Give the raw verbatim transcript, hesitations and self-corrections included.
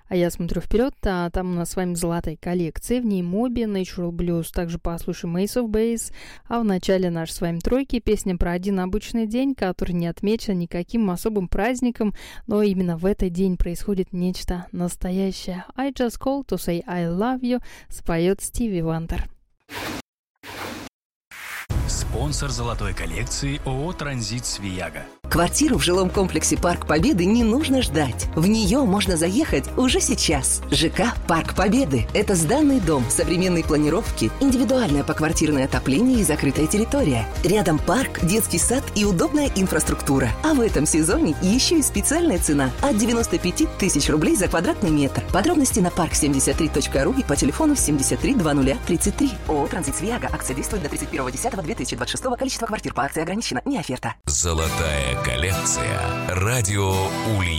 А я смотрю вперед, а там у нас с вами золотая коллекция, в ней Моби, Natural Blues, также послушаем Ace of Base, а в начале нашей с вами тройки песня про один обычный день, который не отмечен никаким особым праздником, но именно в этот день происходит нечто настоящее. I Just Called to Say I Love You споет Стиви Вандер. Спонсор золотой коллекции ООО «Транзит Свияга». Квартиру в жилом комплексе «Парк Победы» не нужно ждать. В нее можно заехать уже сейчас. ЖК «Парк Победы» – это сданный дом современной планировки, индивидуальное поквартирное отопление и закрытая территория. Рядом парк, детский сад и удобная инфраструктура. А в этом сезоне еще и специальная цена от девяносто пять тысяч рублей за квадратный метр. Подробности на парк семьдесят три точка ру и по телефону семьдесят три двадцать тридцать три. ООО «Транзит Свияга». Акция действует до тридцать первого декабря две тысячи двадцать шестого. Количество квартир по акции ограничено. Не оферта. Золотая коллекция. Радио Ульяновск.